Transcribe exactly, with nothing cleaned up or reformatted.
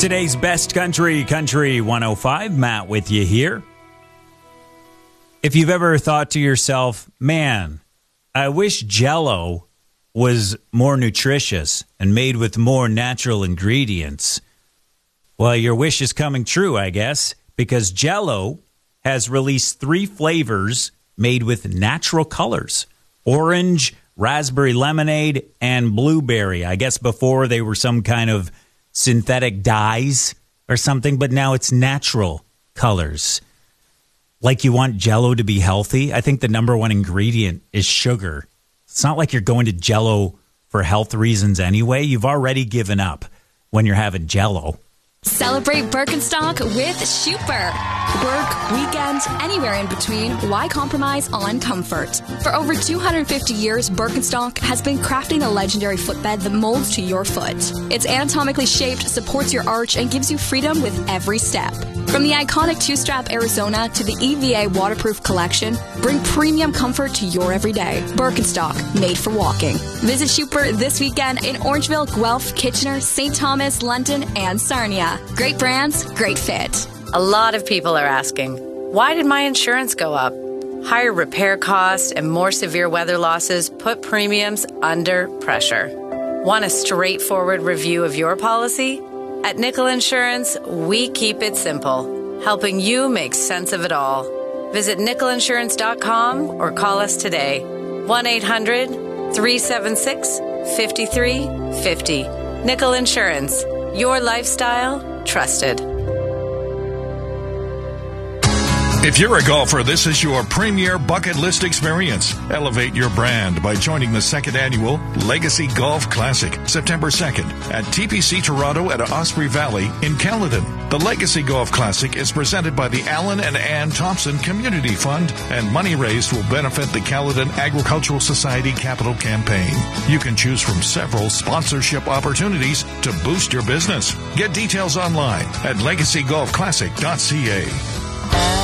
Today's best country, Country one oh five. Matt with you here. If you've ever thought to yourself, man, I wish Jell-O was more nutritious and made with more natural ingredients. Well, your wish is coming true, I guess, because Jell-O has released three flavors made with natural colors: orange, raspberry lemonade, and blueberry. I guess before they were some kind of synthetic dyes or something, but now it's natural colors. Like you want Jell-O to be healthy, I think the number one ingredient is sugar. It's not like you're going to Jell-O for health reasons anyway. You've already given up when you're having Jell-O. Celebrate Birkenstock with Schuper. Work, weekend, anywhere in between, why compromise on comfort? For over two hundred fifty years, Birkenstock has been crafting a legendary footbed that molds to your foot. It's anatomically shaped, supports your arch, and gives you freedom with every step. From the iconic two-strap Arizona to the E V A waterproof collection, bring premium comfort to your everyday. Birkenstock, made for walking. Visit Schuper this weekend in Orangeville, Guelph, Kitchener, Saint Thomas, London, and Sarnia. Great brands, great fit. A lot of people are asking, why did my insurance go up? Higher repair costs and more severe weather losses put premiums under pressure. Want a straightforward review of your policy? At Nickel Insurance, we keep it simple, helping you make sense of it all. Visit nickel insurance dot com or call us today. one eight hundred three seven six five three five zero. Nickel Insurance. Your lifestyle, trusted. If you're a golfer, this is your premier bucket list experience. Elevate your brand by joining the second annual Legacy Golf Classic, September second, at T P C Toronto at Osprey Valley in Caledon. The Legacy Golf Classic is presented by the Alan and Ann Thompson Community Fund, and money raised will benefit the Caledon Agricultural Society Capital Campaign. You can choose from several sponsorship opportunities to boost your business. Get details online at legacy golf classic dot c a.